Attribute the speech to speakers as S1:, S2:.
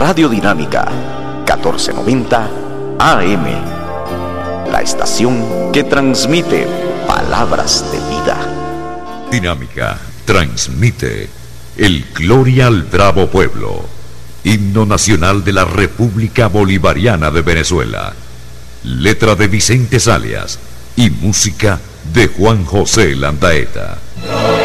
S1: Radio Dinámica 1490 AM, la estación que transmite palabras de vida.
S2: Dinámica transmite el Gloria al Bravo Pueblo, himno nacional de la República Bolivariana de Venezuela, letra de Vicente Salias y música de Juan José Landaeta.